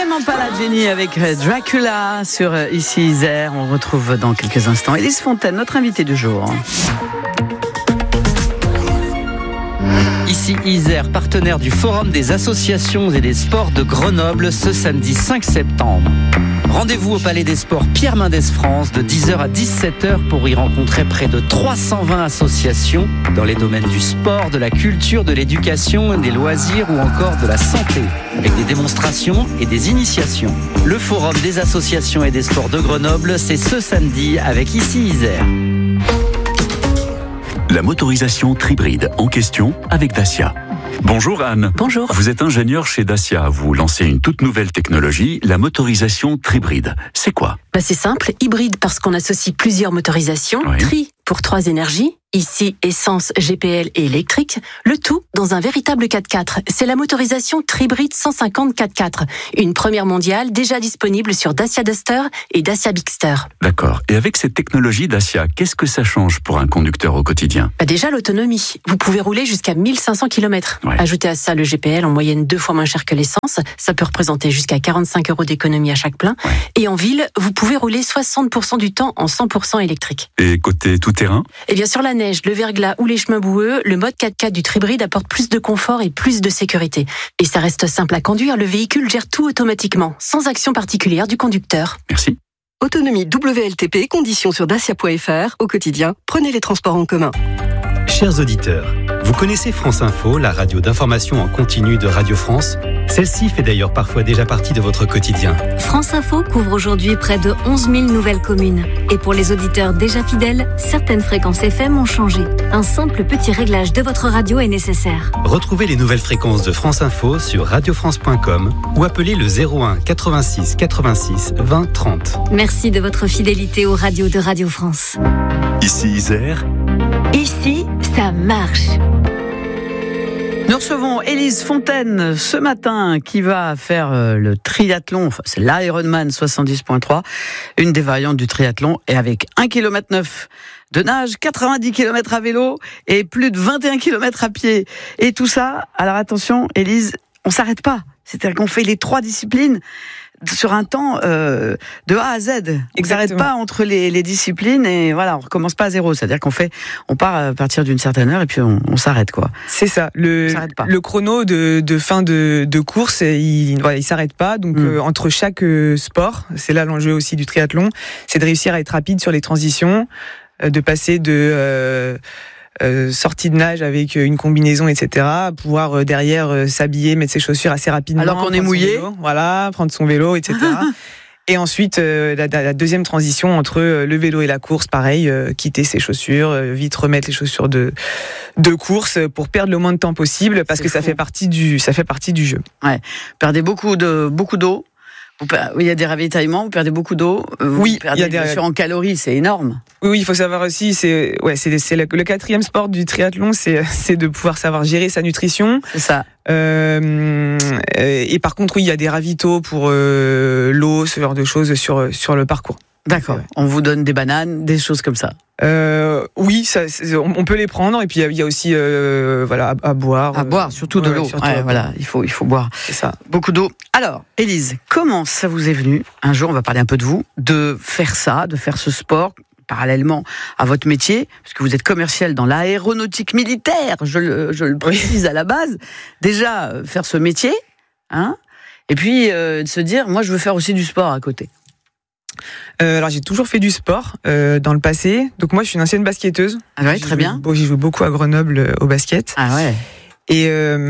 Vraiment pas la Jenny avec Dracula sur Ici Isère. On retrouve dans quelques instants Élise Fontaine, notre invitée du jour. Ici Isère, partenaire du Forum des associations et des sports de Grenoble ce samedi 5 septembre. Rendez-vous au Palais des Sports Pierre Mendès France de 10h à 17h pour y rencontrer près de 320 associations dans les domaines du sport, de la culture, de l'éducation, des loisirs ou encore de la santé, avec des démonstrations et des initiations. Le Forum des associations et des sports de Grenoble, c'est ce samedi avec Ici Isère. La motorisation Tribride en question avec Dacia. Bonjour Anne. Bonjour. Vous êtes ingénieur chez Dacia. Vous lancez une toute nouvelle technologie, la motorisation Tribride. C'est quoi ? C'est simple, hybride parce qu'on associe plusieurs motorisations, Oui. Tri pour 3 énergies, ici essence, GPL et électrique, le tout dans un véritable 4x4. C'est la motorisation Tribride 150 4x4, une première mondiale déjà disponible sur Dacia Duster et Dacia Bigster. D'accord. Et avec cette technologie Dacia, qu'est-ce que ça change pour un conducteur au quotidien ? Déjà l'autonomie, vous pouvez rouler jusqu'à 1500 km. Ouais. Ajoutez à ça le GPL en moyenne 2 fois moins cher que l'essence, ça peut représenter jusqu'à 45 € d'économie à chaque plein. Ouais. Et en ville, vous pouvez rouler 60% du temps en 100% électrique. Et côté tout-terrain ? Et bien sur la neige, le verglas ou les chemins boueux, le mode 4x4 du Tribride apporte plus de confort et plus de sécurité. Et ça reste simple à conduire, le véhicule gère tout automatiquement, sans action particulière du conducteur. Merci. Autonomie WLTP, conditions sur dacia.fr. Au quotidien, prenez les transports en commun. Chers auditeurs, vous connaissez France Info, la radio d'information en continu de Radio France ? Celle-ci fait d'ailleurs parfois déjà partie de votre quotidien. France Info couvre aujourd'hui près de 11 000 nouvelles communes. Et pour les auditeurs déjà fidèles, certaines fréquences FM ont changé. Un simple petit réglage de votre radio est nécessaire. Retrouvez les nouvelles fréquences de France Info sur radiofrance.com ou appelez le 01 86 86 20 30. Merci de votre fidélité aux radios de Radio France. Ici Isère. Ici, ça marche. Nous recevons Élise Fontaine ce matin qui va faire le triathlon, enfin c'est l'Ironman 70.3, une des variantes du triathlon, et avec 1,9 km de nage, 90 km à vélo et plus de 21 km à pied. Et tout ça, alors attention Élise, on s'arrête pas. C'est-à-dire qu'on fait les 3 disciplines sur un temps de A à Z. On s'arrête pas entre les disciplines et voilà, on recommence pas à zéro. C'est-à-dire on part à partir d'une certaine heure et puis on s'arrête quoi. C'est ça. On s'arrête pas. Le chrono de fin de course, il s'arrête pas. Donc entre chaque sport, c'est là l'enjeu aussi du triathlon, c'est de réussir à être rapide sur les transitions, de passer de sortie de nage avec une combinaison, etc. Pouvoir derrière s'habiller, mettre ses chaussures assez rapidement. Alors qu'on est mouillé. Voilà, prendre son vélo, etc. Et ensuite, la deuxième transition entre le vélo et la course, pareil, quitter ses chaussures, vite remettre les chaussures de course pour perdre le moins de temps possible, parce que ça fait partie du jeu. Ouais. Perdez beaucoup d'eau. Il y a des ravitaillements, vous perdez beaucoup d'eau. Oui, il y a bien sûr en calories, c'est énorme. Oui, il faut savoir aussi, c'est le 4e sport du triathlon, c'est de pouvoir savoir gérer sa nutrition. C'est ça. Et par contre, oui, il y a des ravitaux pour l'eau, ce genre de choses sur le parcours. D'accord. Ouais. On vous donne des bananes, des choses comme ça. Oui, on peut les prendre. Et puis il y a aussi à boire. À boire, surtout de l'eau. Voilà, il faut boire. C'est ça. Beaucoup d'eau. Alors, Élise, comment ça vous est venu un jour, on va parler un peu de vous, de faire ce sport parallèlement à votre métier, parce que vous êtes commercial dans l'aéronautique militaire, je le précise à la base. Déjà, faire ce métier, hein, et puis de se dire, moi je veux faire aussi du sport à côté. Alors j'ai toujours fait du sport dans le passé. Donc moi je suis une ancienne basketteuse. Ah ouais, très bien. J'ai joué beaucoup à Grenoble au basket. Ah ouais. Et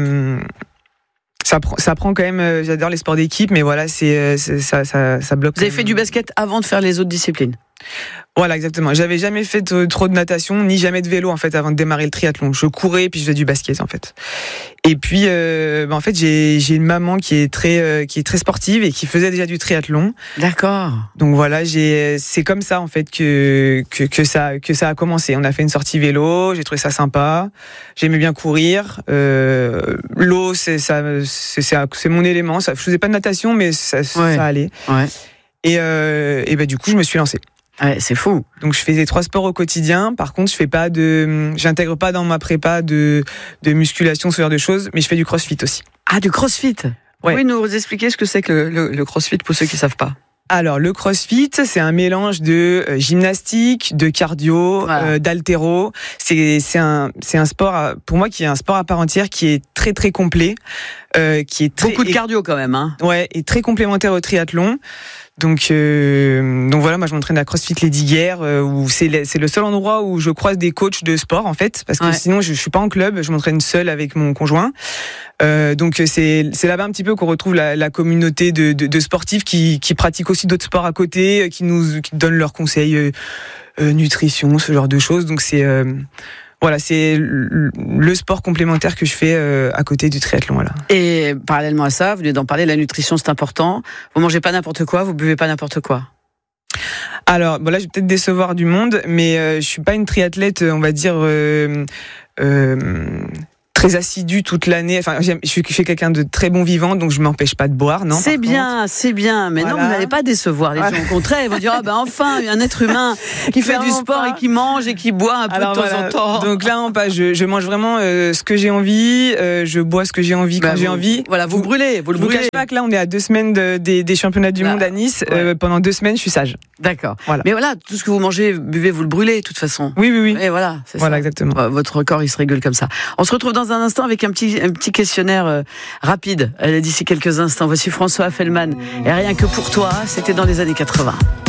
ça prend quand même. J'adore les sports d'équipe, mais voilà, ça bloque. Vous avez fait du basket avant de faire les autres disciplines? Voilà, exactement. J'avais jamais fait trop de natation, ni jamais de vélo en fait avant de démarrer le triathlon. Je courais puis je faisais du basket en fait. Et puis en fait j'ai une maman qui est très sportive et qui faisait déjà du triathlon. D'accord. Donc voilà, c'est comme ça en fait que ça a commencé. On a fait une sortie vélo, j'ai trouvé ça sympa. J'aimais bien courir. L'eau c'est mon élément. Je faisais pas de natation mais ça allait. Ouais. Et du coup je me suis lancé. Ouais, c'est fou. Donc je faisais 3 sports au quotidien. Par contre, j'intègre pas dans ma prépa de musculation, ce genre de choses, mais je fais du crossfit aussi. Ah, du crossfit. Vous pouvez nous expliquer ce que c'est que le CrossFit pour ceux qui ne savent pas? Alors, le CrossFit, c'est un mélange de gymnastique, de cardio, d'haltéro. C'est un sport, pour moi, qui est un sport à part entière, qui est très, très complet. Qui est beaucoup de cardio quand même, hein. Ouais, et très complémentaire au triathlon. Donc voilà, moi je m'entraîne à CrossFit Lesdiguières, où c'est le seul endroit où je croise des coachs de sport en fait, parce que sinon je suis pas en club, je m'entraîne seule avec mon conjoint. Donc c'est là-bas un petit peu qu'on retrouve la communauté de sportifs qui pratiquent aussi d'autres sports à côté, qui donnent leurs conseils nutrition, ce genre de choses. Donc c'est voilà, c'est le sport complémentaire que je fais à côté du triathlon. Voilà. Et parallèlement à ça, vous venez d'en parler, la nutrition c'est important. Vous mangez pas n'importe quoi, vous buvez pas n'importe quoi. Alors, bon là, je vais peut-être décevoir du monde, mais je suis pas une triathlète, on va dire. Très assidu toute l'année. Enfin, je suis quelqu'un de très bon vivant, donc je m'empêche pas de boire, non. C'est bien. Mais voilà. Non, vous n'allez pas décevoir les gens. Au contraire, ils vont dire enfin, un être humain qui fait du sport et qui mange et qui boit un peu de temps en temps. Donc là, je mange vraiment ce que j'ai envie, je bois ce que j'ai envie quand j'ai envie. Voilà, vous brûlez. Je vous cache pas que là, on est à 2 semaines des championnats du monde à Nice. Pendant 2 semaines, je suis sage. D'accord. Voilà. Mais voilà, tout ce que vous mangez, buvez, vous le brûlez de toute façon. Oui. Et voilà, c'est ça. Voilà, exactement. Votre corps, il se régule comme ça. On se retrouve dans un instant avec un petit questionnaire rapide. D'ici quelques instants, voici François Fellman. Et rien que pour toi, c'était dans les années 80.